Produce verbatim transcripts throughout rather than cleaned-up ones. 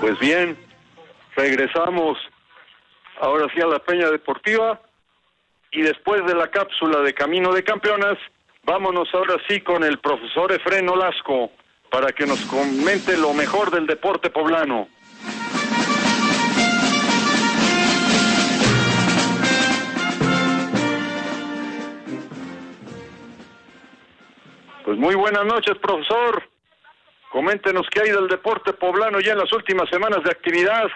Pues bien, regresamos ahora sí a la Peña Deportiva y después de la cápsula de Camino de Campeonas, vámonos ahora sí con el profesor Efrén Olasco para que nos comente lo mejor del deporte poblano. Pues muy buenas noches, profesor. Coméntenos qué hay del deporte poblano ya en las últimas semanas de actividad.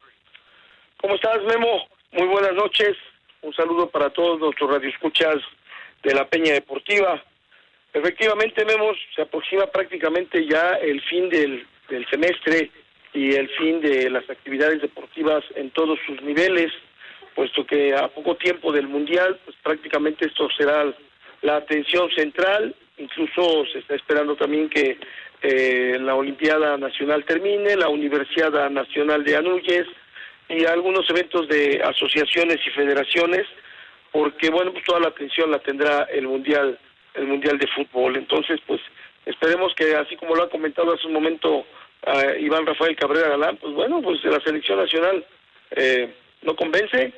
¿Cómo estás, Memo? Muy buenas noches. Un saludo para todos nuestros radioescuchas de la Peña Deportiva. Efectivamente, Memo, se aproxima prácticamente ya el fin del, del semestre y el fin de las actividades deportivas en todos sus niveles, puesto que a poco tiempo del Mundial, pues prácticamente esto será la atención central. Incluso se está esperando también que eh, la Olimpiada Nacional termine, la Universidad Nacional de Anúyez y algunos eventos de asociaciones y federaciones, porque bueno, pues toda la atención la tendrá el Mundial, el Mundial de Fútbol. Entonces, pues esperemos que, así como lo ha comentado hace un momento uh, Iván Rafael Cabrera Galán, pues bueno, pues la selección nacional eh, no convence,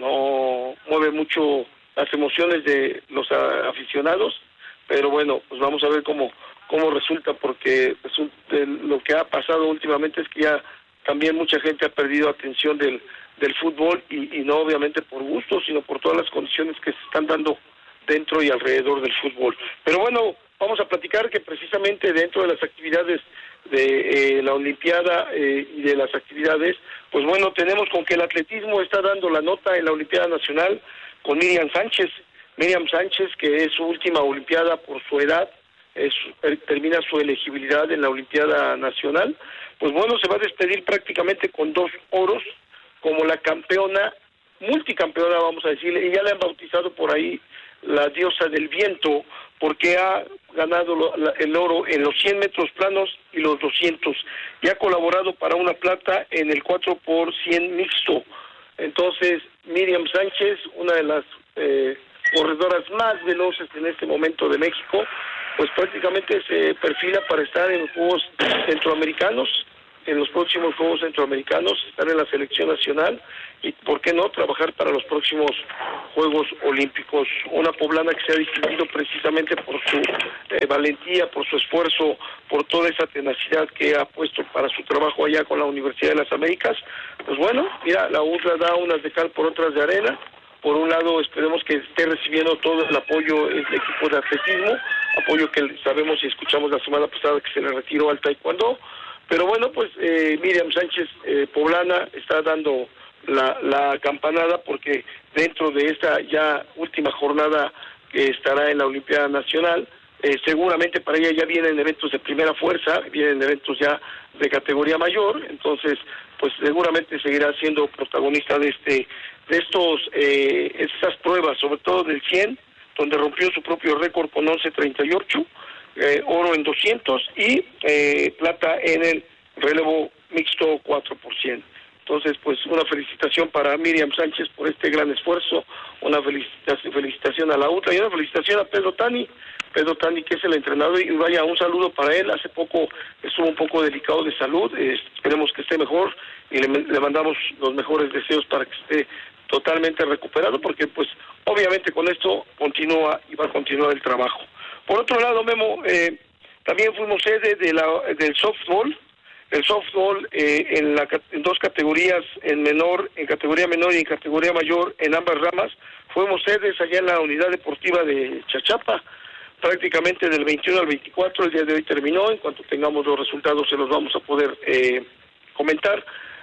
no mueve mucho las emociones de los uh, aficionados, pero bueno, pues vamos a ver cómo cómo resulta, porque resulta, lo que ha pasado últimamente es que ya también mucha gente ha perdido atención del del fútbol y, y no obviamente por gusto, sino por todas las condiciones que se están dando dentro y alrededor del fútbol. Pero bueno, vamos a platicar que precisamente dentro de las actividades de eh, la Olimpiada eh, y de las actividades, pues bueno, tenemos con que el atletismo está dando la nota en la Olimpiada Nacional con Miriam Sánchez. Miriam Sánchez, que es su última Olimpiada por su edad, es, termina su elegibilidad en la Olimpiada Nacional, pues bueno, se va a despedir prácticamente con dos oros, como la campeona, multicampeona vamos a decirle, y ya le han bautizado por ahí la diosa del viento, porque ha ganado lo, la, el oro en los cien metros planos y los doscientos, y ha colaborado para una plata en el cuatro por cien mixto. Entonces, Miriam Sánchez, una de las eh, corredoras más veloces en este momento de México, pues prácticamente se perfila para estar en los Juegos Centroamericanos, en los próximos Juegos Centroamericanos, estar en la selección nacional y, ¿por qué no?, trabajar para los próximos Juegos Olímpicos. Una poblana que se ha distinguido precisamente por su eh, valentía, por su esfuerzo, por toda esa tenacidad que ha puesto para su trabajo allá con la Universidad de las Américas. Pues bueno, mira, la U T L A da unas de cal por otras de arena. Por un lado, esperemos que esté recibiendo todo el apoyo el equipo de atletismo, apoyo que sabemos y escuchamos la semana pasada que se le retiró al taekwondo. Pero bueno, pues eh, Miriam Sánchez, eh, poblana, está dando la, la campanada, porque dentro de esta ya última jornada que estará en la Olimpiada Nacional, eh, seguramente para ella ya vienen eventos de primera fuerza, vienen eventos ya de categoría mayor, entonces pues seguramente seguirá siendo protagonista de este de estos eh, estas pruebas, sobre todo del cien, donde rompió su propio récord con once treinta y ocho. Eh, oro en doscientos y eh, plata en el relevo mixto cuatro por cien. Entonces, pues una felicitación para Miriam Sánchez por este gran esfuerzo, una felicitación, felicitación a la U T L A y una felicitación a Pedro Tani, Pedro Tani, que es el entrenador, y vaya, un saludo para él. Hace poco estuvo un poco delicado de salud, eh, esperemos que esté mejor y le, le mandamos los mejores deseos para que esté totalmente recuperado, porque pues obviamente con esto continúa y va a continuar el trabajo. Por otro lado, Memo, eh, también fuimos sede de la, del softball, el softball eh, en, la, en dos categorías, en menor, en categoría menor y en categoría mayor, en ambas ramas. Fuimos sedes allá en la unidad deportiva de Chachapa, prácticamente del veintiuno al veinticuatro, el día de hoy terminó. En cuanto tengamos los resultados se los vamos a poder eh, comentar,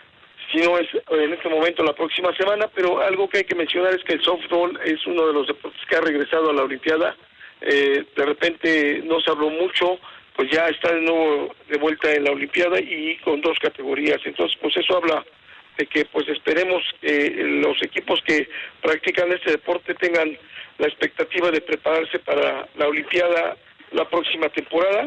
si no es en este momento la próxima semana, pero algo que hay que mencionar es que el softball es uno de los deportes que ha regresado a la Olimpiada. Eh, de repente no se habló mucho, pues ya está de nuevo de vuelta en la Olimpiada y con dos categorías. Entonces, pues eso habla de que pues esperemos que los equipos que practican este deporte tengan la expectativa de prepararse para la Olimpiada la próxima temporada,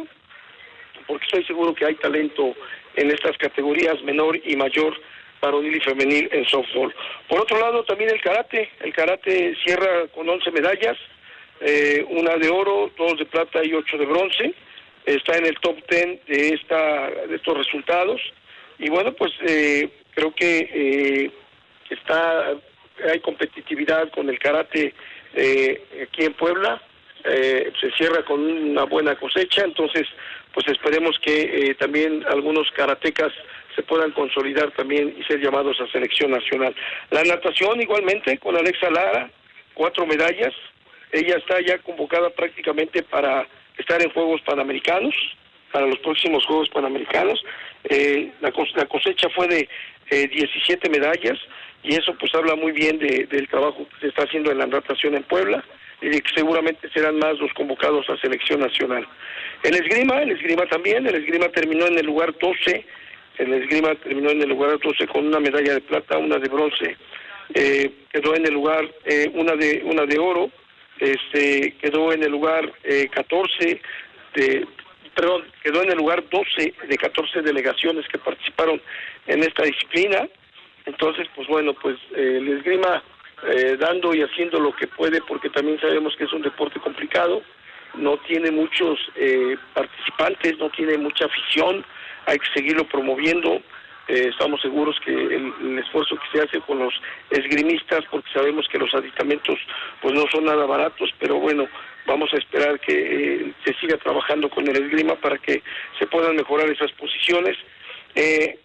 porque estoy seguro que hay talento en estas categorías menor y mayor, varonil y femenil en softball. Por otro lado, también el karate, el karate cierra con once medallas, eh, una de oro, dos de plata y ocho de bronce. Está en el top ten de esta de estos resultados. y bueno, pues eh, creo que eh, está hay competitividad con el karate eh, aquí en Puebla. Eh, se cierra con una buena cosecha, entonces pues esperemos que eh, también algunos karatecas se puedan consolidar también y ser llamados a selección nacional. La natación igualmente con Alexa Lara, cuatro medallas, ella está ya convocada prácticamente para estar en Juegos Panamericanos, para los próximos Juegos Panamericanos. Eh, la, la cosecha fue de eh, diecisiete medallas, y eso pues habla muy bien de, del trabajo que se está haciendo en la natación en Puebla, y de que seguramente serán más los convocados a selección nacional. El esgrima, el esgrima también, el esgrima terminó en el lugar doce, el esgrima terminó en el lugar doce con una medalla de plata, una de bronce, eh, quedó en el lugar, eh, una de una de oro, este quedó en el lugar eh, catorce, de, perdón, quedó en el lugar doce de catorce delegaciones que participaron en esta disciplina. Entonces, pues bueno, pues eh, el esgrima eh, dando y haciendo lo que puede, porque también sabemos que es un deporte complicado, no tiene muchos eh, participantes, no tiene mucha afición, hay que seguirlo promoviendo. Eh, estamos seguros que el, el esfuerzo que se hace con los esgrimistas, porque sabemos que los aditamentos pues no son nada baratos, pero bueno, vamos a esperar que eh, se siga trabajando con el esgrima para que se puedan mejorar esas posiciones. Eh,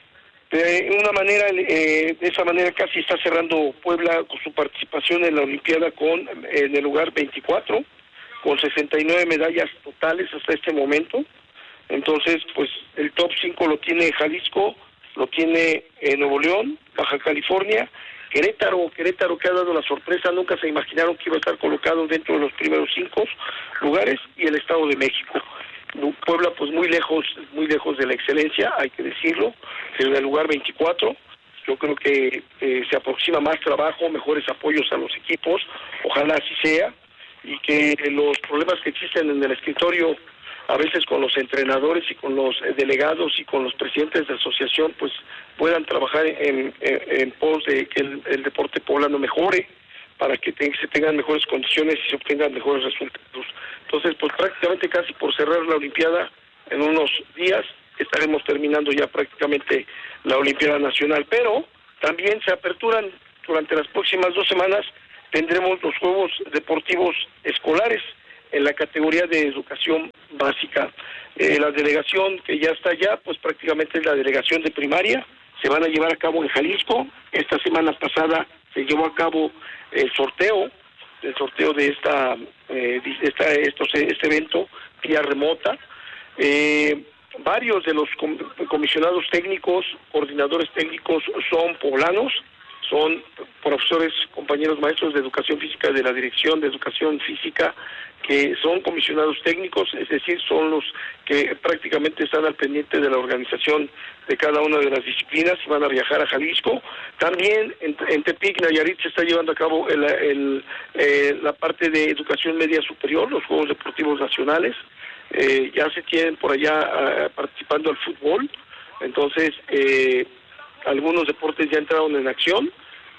de una manera, eh, de esa manera casi está cerrando Puebla con su participación en la Olimpiada con en el lugar veinticuatro, con sesenta y nueve medallas totales hasta este momento. Entonces, pues el top cinco lo tiene Jalisco, lo tiene eh, Nuevo León, Baja California, Querétaro, Querétaro que ha dado la sorpresa, nunca se imaginaron que iba a estar colocado dentro de los primeros cinco lugares, y el Estado de México. Puebla pues muy lejos, muy lejos de la excelencia, hay que decirlo, en el lugar veinticuatro. Yo creo que eh, se aproxima más trabajo, mejores apoyos a los equipos, ojalá así sea, y que los problemas que existen en el escritorio a veces con los entrenadores y con los delegados y con los presidentes de asociación pues puedan trabajar en, en, en pos de que el, el deporte poblano mejore, para que te, se tengan mejores condiciones y se obtengan mejores resultados. Entonces, pues prácticamente casi por cerrar la Olimpiada, en unos días estaremos terminando ya prácticamente la Olimpiada Nacional, pero también se aperturan durante las próximas dos semanas, tendremos los Juegos Deportivos Escolares en la categoría de educación básica. Eh, la delegación que ya está allá, pues prácticamente es la delegación de primaria, se van a llevar a cabo en Jalisco. Esta semana pasada se llevó a cabo el sorteo, el sorteo de esta, eh, esta estos, este evento vía remota. Eh, varios de los com comisionados técnicos, coordinadores técnicos son poblanos, son profesores, compañeros maestros de educación física de la Dirección de Educación Física, que son comisionados técnicos, es decir, son los que prácticamente están al pendiente de la organización de cada una de las disciplinas y van a viajar a Jalisco. También en, en Tepic, Nayarit, se está llevando a cabo el, el, eh, la parte de educación media superior, los Juegos Deportivos Nacionales. Eh, ya se tienen por allá uh, participando al fútbol, entonces eh, algunos deportes ya entraron en acción,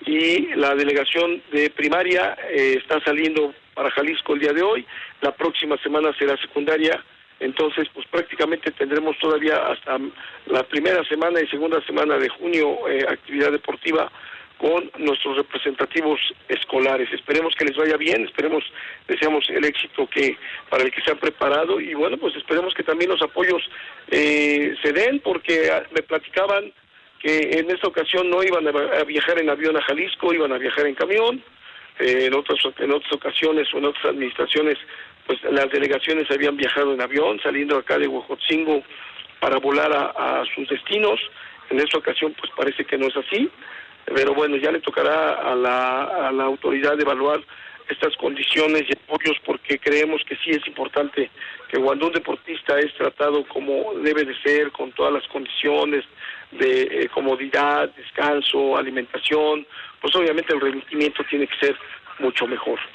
y la delegación de primaria eh, está saliendo para Jalisco el día de hoy. La próxima semana será secundaria, entonces pues prácticamente tendremos todavía hasta la primera semana y segunda semana de junio eh, actividad deportiva con nuestros representativos escolares. Esperemos que les vaya bien, esperemos, deseamos el éxito que para el que se han preparado, y bueno, pues esperemos que también los apoyos eh, se den, porque me platicaban que en esta ocasión no iban a viajar en avión a Jalisco, iban a viajar en camión. Eh, en otras en otras ocasiones o en otras administraciones, pues las delegaciones habían viajado en avión, saliendo acá de Huejotzingo para volar a, a sus destinos. En esta ocasión, pues parece que no es así, pero bueno, ya le tocará a la, a la autoridad evaluar estas condiciones y apoyos, porque creemos que sí es importante que cuando un deportista es tratado como debe de ser, con todas las condiciones de eh, comodidad, descanso, alimentación, pues obviamente el rendimiento tiene que ser mucho mejor.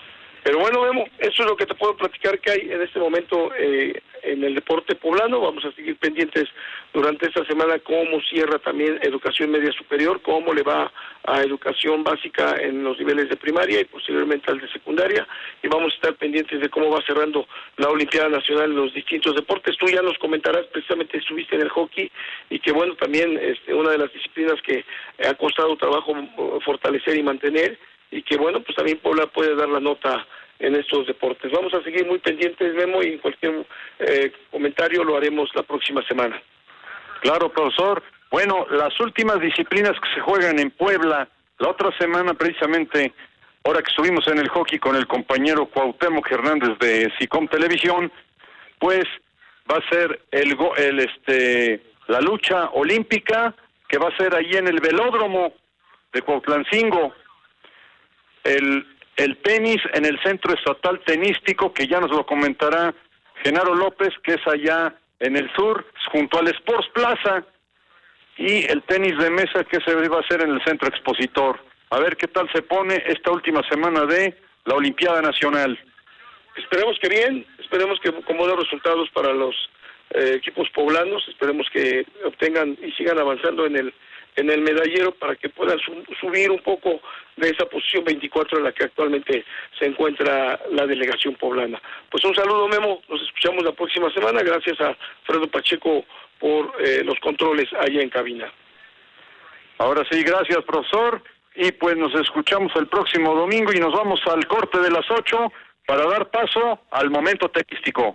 Pero bueno, Memo, eso es lo que te puedo platicar que hay en este momento eh, en el deporte poblano. Vamos a seguir pendientes durante esta semana cómo cierra también educación media superior, cómo le va a educación básica en los niveles de primaria y posteriormente al de secundaria, y vamos a estar pendientes de cómo va cerrando la Olimpiada Nacional en los distintos deportes. Tú ya nos comentarás, precisamente estuviste en el hockey, y que bueno, también este, una de las disciplinas que ha costado trabajo fortalecer y mantener, y que bueno, pues también Puebla puede dar la nota en estos deportes. Vamos a seguir muy pendientes, Memo, y cualquier eh, comentario lo haremos la próxima semana. Claro, profesor. Bueno, las últimas disciplinas que se juegan en Puebla, la otra semana precisamente, ahora que estuvimos en el hockey con el compañero Cuauhtémoc Hernández de SICOM Televisión, pues va a ser el, el este la lucha olímpica, que va a ser ahí en el velódromo de Cuautlancingo. El, el tenis en el Centro Estatal Tenístico, que ya nos lo comentará Genaro López, que es allá en el sur, junto al Sports Plaza, y el tenis de mesa que se va a hacer en el Centro Expositor. A ver qué tal se pone esta última semana de la Olimpiada Nacional. Esperemos que bien, esperemos que con buenos resultados para los eh, equipos poblanos, esperemos que obtengan y sigan avanzando en el en el medallero para que puedan su- subir un poco de esa posición veinticuatro en la que actualmente se encuentra la delegación poblana. Pues un saludo, Memo, nos escuchamos la próxima semana, gracias a Fredo Pacheco por eh, los controles allá en cabina. Ahora sí, gracias, profesor, y pues nos escuchamos el próximo domingo y nos vamos al corte de las ocho para dar paso al momento tenístico.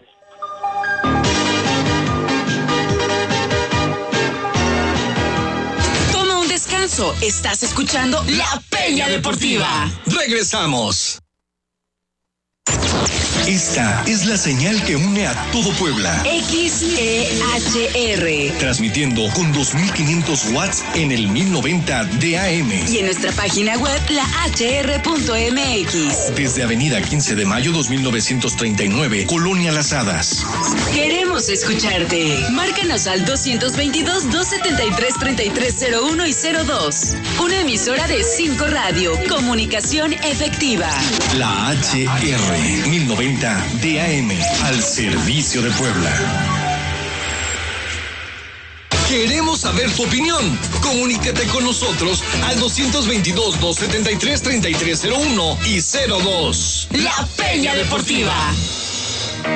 Descanso. Estás escuchando La Peña Deportiva. Regresamos. Esta es la señal que une a todo Puebla. X E H R. Transmitiendo con dos mil quinientos watts en el mil noventa de A M. Y en nuestra página web, la h r punto m x. Desde Avenida quince de mayo dos mil novecientos treinta y nueve, Colonia Las Hadas. Queremos escucharte. Márcanos al doscientos veintidós, doscientos setenta y tres, treinta y tres cero uno y cero dos. Una emisora de cinco Radio. Comunicación efectiva. La H R mil noventa de A M, al servicio de Puebla. Queremos saber tu opinión. Comunícate con nosotros al doscientos veintidós, doscientos setenta y tres, treinta y tres cero uno y cero dos. La Peña Deportiva.